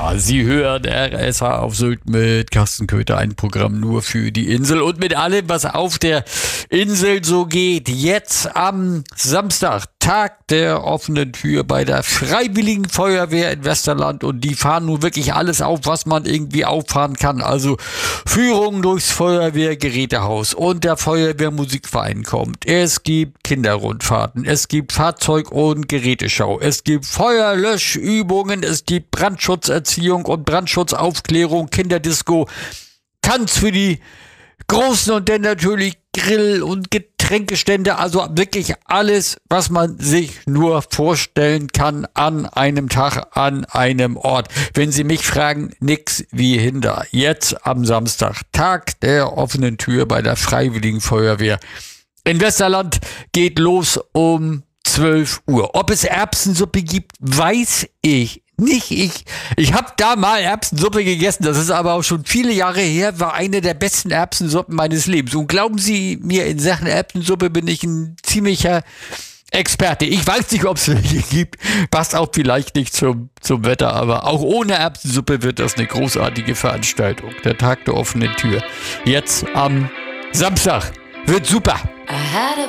Ja, Sie hören RSH auf Sylt mit Carsten Köther, ein Programm nur für die Insel und mit allem, was auf der Insel so geht. Jetzt am Samstag, Tag der offenen Tür bei der Freiwilligen Feuerwehr in Westerland, und die fahren nun wirklich alles auf, was man irgendwie auffahren kann. Also Führung durchs Feuerwehrgerätehaus und der Feuerwehrmusikverein kommt. Es gibt Kinderrundfahrten, es gibt Fahrzeug- und Geräteschau, es gibt Feuerlöschübungen, es gibt Brandschutzerziehung und Brandschutzaufklärung, Kinderdisco, Tanz für die Großen und dann natürlich Grill- und Getränkestände, also wirklich alles, was man sich nur vorstellen kann an einem Tag, an einem Ort. Wenn Sie mich fragen, nix wie hinter. Jetzt am Samstag, Tag der offenen Tür bei der Freiwilligen Feuerwehr in Westerland, geht los um 12 Uhr. Ob es Erbsensuppe gibt, weiß ich nicht. Ich habe da mal Erbsensuppe gegessen, das ist aber auch schon viele Jahre her, war eine der besten Erbsensuppen meines Lebens. Und glauben Sie mir, in Sachen Erbsensuppe bin ich ein ziemlicher Experte. Ich weiß nicht, ob es welche gibt, passt auch vielleicht nicht zum Wetter, aber auch ohne Erbsensuppe wird das eine großartige Veranstaltung. Der Tag der offenen Tür. Jetzt am Samstag. Wird super.